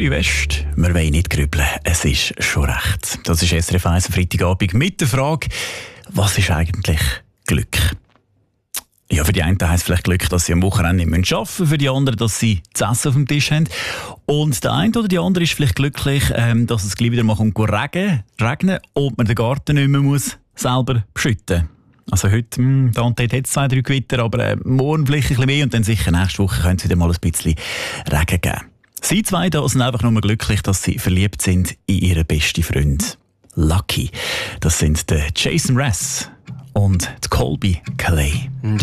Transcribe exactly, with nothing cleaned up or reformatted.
Zürich West. Wir wollen nicht grübeln, es ist schon recht. Das ist S R F eins am Freitagabend mit der Frage, was ist eigentlich Glück? Ja, für die einen heisst es vielleicht Glück, dass sie am Wochenende nicht arbeiten müssen, für die anderen, dass sie zu essen auf dem Tisch haben. Und der eine oder die andere ist vielleicht glücklich, ähm, dass es gleich wieder mal kommt regnen, regnen und man den Garten nicht mehr muss selber beschütten. Also heute, mh, da und dort hat es zwei, drei Gewitter, aber äh, morgen vielleicht ein bisschen mehr und dann sicher nächste Woche könnte es wieder mal ein bisschen Regen geben. Sie zwei da sind einfach nur glücklich, dass sie verliebt sind in ihren besten Freund. Lucky. Das sind der Jason Mraz und die Colby Calais.